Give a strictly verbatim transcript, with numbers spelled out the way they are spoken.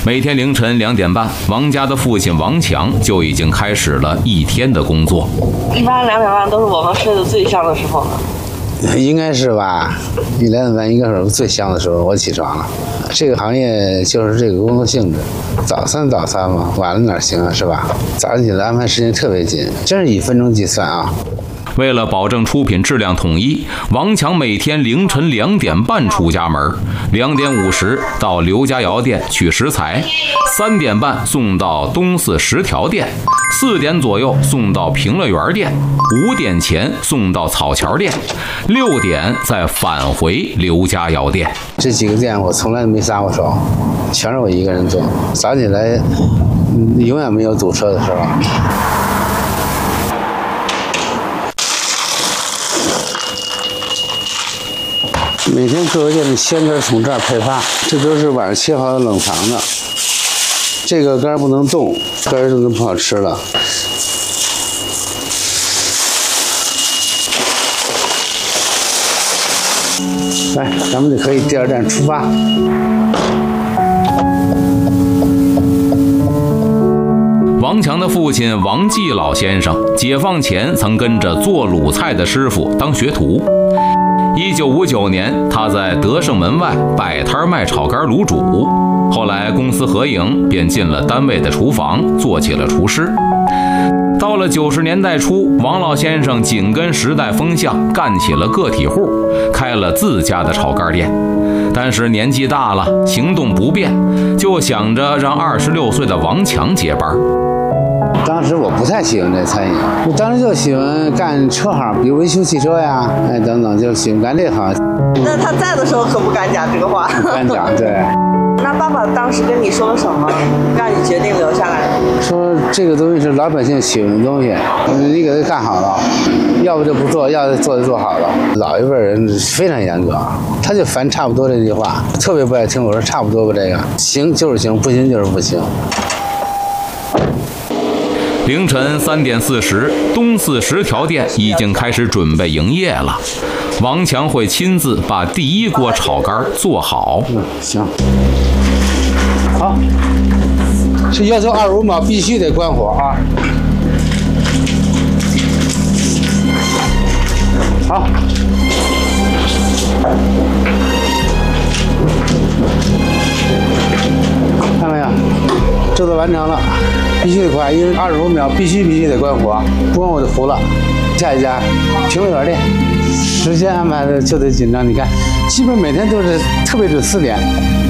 每天凌晨两点半，王家的父亲王强就已经开始了一天的工作。 一般两点半都是我们睡得最香的时候了。 应该是吧，一两点半应该是最香的时候，我起床了。这个行业就是这个工作性质，早餐早餐嘛，晚了哪行啊，是吧？早上起来安排时间特别紧，真是以分钟计算啊。 为了保证出品质量统一，王强每天凌晨两点半出家门，两点五十到刘家窑店取食材，三点半送到东四十条店，四点左右送到平乐园店，五点前送到草桥店，六点再返回刘家窑店。 这几个店我从来没撒过手，全是我一个人做。早起来，嗯、永远没有堵车的时候。每天各个店的鲜干从这儿配发，这都是晚上切好的冷藏的。这个干不能动，干就不好吃了。来，咱们就可以第二站出发。 王强的父亲王继老先生，解放前曾跟着做卤菜的师傅当学徒。一九五九年，他在德胜门外摆摊卖炒肝卤煮，后来公私合营，便进了单位的厨房，做起了厨师。到了九十年代初，王老先生紧跟时代风向，干起了个体户，开了自家的炒肝店。但是年纪大了，行动不便，就想着让二十六岁的王强接班。 当时我不太喜欢这餐饮，我当时就喜欢干车行，比如维修汽车呀，哎等等，就喜欢干这行。 那他在的时候可不敢讲这个话。 不敢讲，对。 那爸爸当时跟你说了什么，让你决定留下来？ 说这个东西是老百姓喜欢的东西，你给他干好了，要不就不做，要做就做好了。老一辈人非常严格，他就烦差不多这句话，特别不爱听我说差不多吧，这个行就是行，不行就是不行。 凌晨三点四十，东四十条店已经开始准备营业了。王强会亲自把第一锅炒肝做好。 嗯，行。好，是要求二十五秒必须得关火啊。好。看没有？制作完成了，必须得快，因为二十五秒必须必须得关火，不关我就糊了。下一家平乐园店，时间安排的就得紧张，你看，基本每天都是特别准四点。